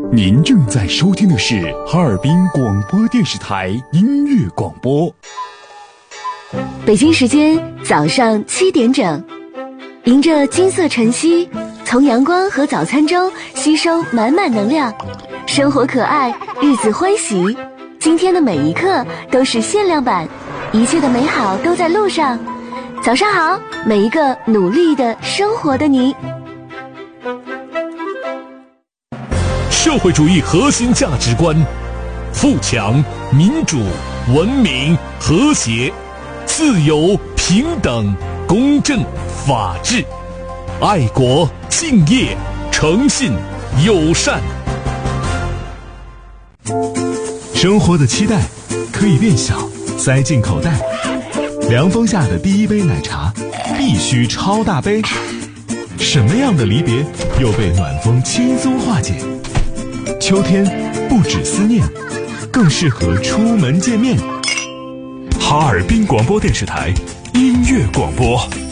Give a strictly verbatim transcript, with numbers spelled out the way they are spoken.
您正在收听的是哈尔滨广播电视台音乐广播。 北京时间早上七点整，迎着金色晨曦，从阳光和早餐中吸收满满能量。生活可爱，日子欢喜。今天的每一刻都是限量版，一切的美好都在路上。早上好，每一个努力的生活的你。 社会主义核心价值观：富强、民主、文明、和谐、自由、平等、公正、法治、爱国、敬业、诚信、友善。 生活的期待可以变小，塞进口袋。凉风下的第一杯奶茶必须超大杯。什么样的离别又被暖风轻松化解？秋天不止思念，更适合出门见面。 哈尔滨广播电视台音乐广播。